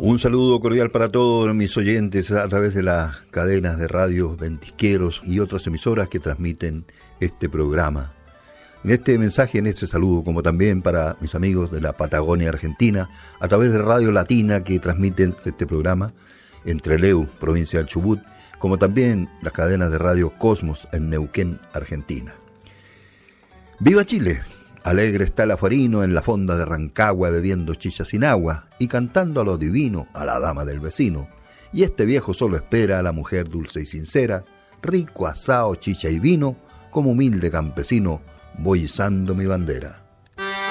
Un saludo cordial para todos mis oyentes a través de las cadenas de radios ventisqueros y otras emisoras que transmiten este programa. En este mensaje, en este saludo, como también para mis amigos de la Patagonia Argentina, a través de Radio Latina que transmiten este programa en Trelew, provincia del Chubut, como también las cadenas de radio Cosmos en Neuquén, Argentina. ¡Viva Chile! Alegre está el afuarino en la fonda de Rancagua bebiendo chicha sin agua y cantando a lo divino a la dama del vecino. Y este viejo solo espera a la mujer dulce y sincera, rico asao, chicha y vino, como humilde campesino voy izando mi bandera.